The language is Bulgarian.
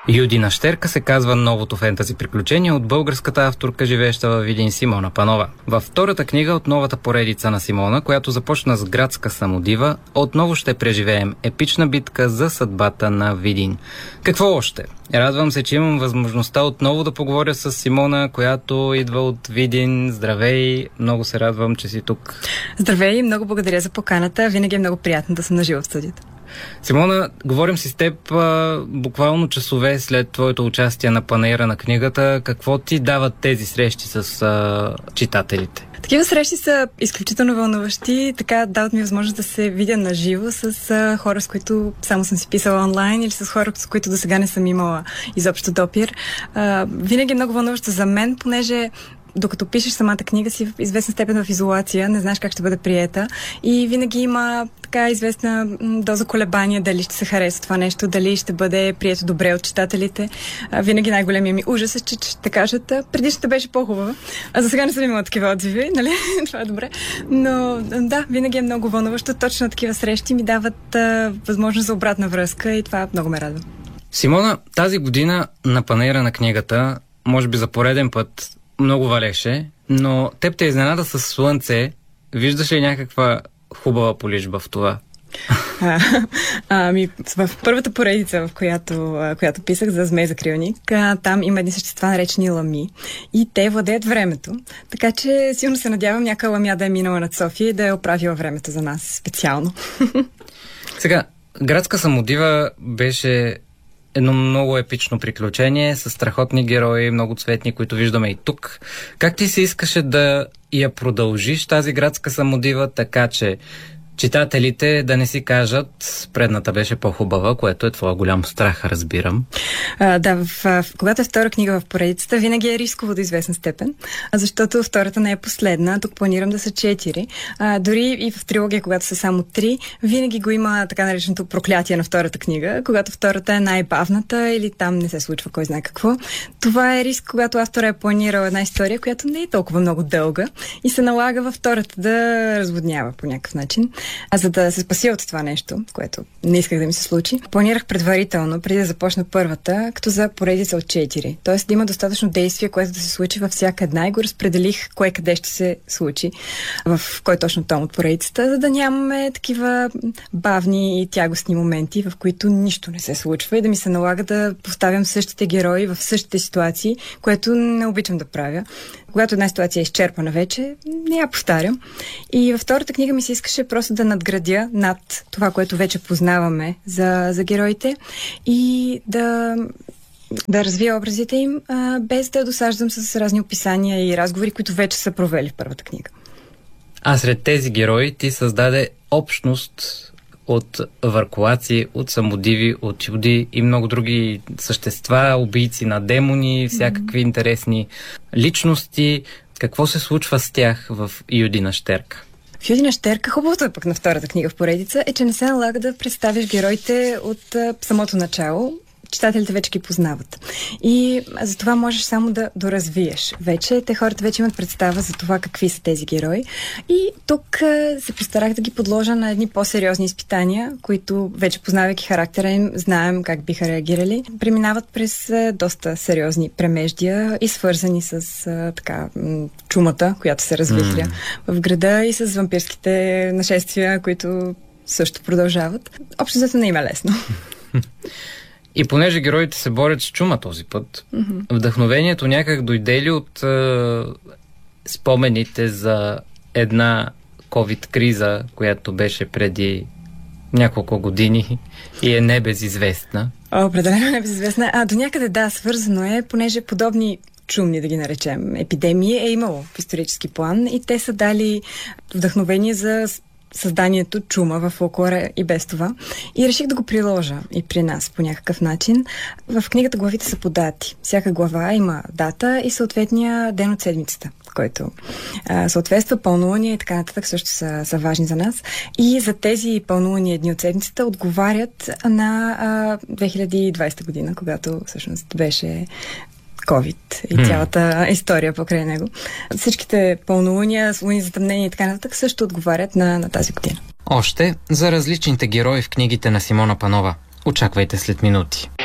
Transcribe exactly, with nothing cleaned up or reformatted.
Юдина щерка се казва новото фентази приключение от българската авторка, живееща във Видин, Симона Панова. Във втората книга от новата поредица на Симона, която започна с градска самодива, отново ще преживеем епична битка за съдбата на Видин. Какво още? Радвам се, че имам възможността отново да поговоря с Симона, която идва от Видин. Здравей! Много се радвам, че си тук. Здравей! Много благодаря за поканата. Винаги е много приятно да съм наживо в студиото. Симона, говорим си с теб а, буквално часове след твоето участие на панаира на книгата. Какво ти дават тези срещи с а, читателите? Такива срещи са изключително вълнуващи. Така дават ми възможност да се видя наживо с а, хора, с които само съм си писала онлайн, или с хора, с които до сега не съм имала изобщо допир. А, винаги е много вълнуващо за мен, понеже докато пишеш самата книга си в известна степен в изолация, не знаеш как ще бъде приета и винаги има така известна доза колебания дали ще се хареса това нещо, дали ще бъде прието добре от читателите. А, винаги най-големия ми ужас е, че ще кажат, предишната беше по-хубава, а за сега не съм имала такива отзиви, нали? Това е добре. Но да, винаги е много вълнуващо. Точно такива срещи ми дават а, възможност за обратна връзка и това много ме радва. Симона, тази година на панаира на книгата, може би за пореден път, много валеше, но теб те изненада с слънце. Виждаш ли някаква хубава полижба в това? А, ами, в първата поредица, в която, която писах за змей закрилник, там има едни същества, наречени лами. И те владеят времето. Така че силно се надявам някаква ламя да е минала над София и да е оправила времето за нас специално. Сега, градска самодива беше едно много епично приключение с страхотни герои, много цветни, които виждаме и тук. Как ти се искаше да я продължиш тази градска самодива, така че читателите да не си кажат, предната беше по-хубава, което е твоя голям страх, разбирам. А, да, в, в, когато е втора книга в поредицата, винаги е рисково до известна степен, защото втората не е последна, тук планирам да са четири. А, дори и в трилогия, когато са само три, винаги го има така нареченото проклятие на втората книга, когато втората е най-бавната или там не се случва кой знае какво. Това е риск, когато автора е планирал една история, която не е толкова много дълга и се налага във втората да разводнява по някакъв начин. А за да се спася от това нещо, което не исках да ми се случи, планирах предварително, преди да започна първата, като за поредица от четири. Тоест да има достатъчно действие, което да се случи във всяка една и го разпределих кое къде ще се случи, в кой точно том от поредицата, за да нямаме такива бавни и тягостни моменти, в които нищо не се случва и да ми се налага да поставям същите герои в същите ситуации, което не обичам да правя. Когато една ситуация е изчерпана вече, не я повтарям. И във втората книга ми се искаше просто да надградя над това, което вече познаваме за, за героите и да, да развия образите им, а, без да досаждам с разни описания и разговори, които вече са провели в първата книга. А сред тези герои ти създаде общност от върколаци, от самодиви, от юди и много други същества, убийци на демони, всякакви mm-hmm. интересни личности. Какво се случва с тях в Юдина щерка? В Юдина щерка, хубавото е пък на втората книга в поредица, е, че не се налага да представиш героите от а, самото начало. Читателите вече ги познават. И за това можеш само да доразвиеш. Вече те хората вече имат представа за това какви са тези герои. И тук а, се постарах да ги подложа на едни по-сериозни изпитания, които вече познавайки характера им, знаем как биха реагирали. Преминават през а, доста сериозни премеждия и свързани с а, така м- чумата, която се развихря mm. в града и с вампирските нашествия, които също продължават. Общо зато не им е лесно. И понеже героите се борят с чума този път, mm-hmm. вдъхновението някак дойде ли от е, спомените за една ковид-криза, която беше преди няколко години и е небезизвестна? О, определено небезизвестна. А до някъде да, свързано е, понеже подобни чумни, да ги наречем, епидемии е имало в исторически план и те са дали вдъхновение за създанието чума в фолклора и без това. И реших да го приложа и при нас по някакъв начин. В книгата главите са по дати. Всяка глава има дата и съответния ден от седмицата, който а, съответства пълнолуние и така нататък също са, са важни за нас. И за тези пълнолуние дни от седмицата отговарят на а, две хиляди и двадесета година, когато всъщност беше COVID и цялата hmm. история покрай него. Всичките пълнолуния, луни затъмнения и така нататък също отговарят на, на тази година. Още за различните герои в книгите на Симона Панова. Очаквайте след минути.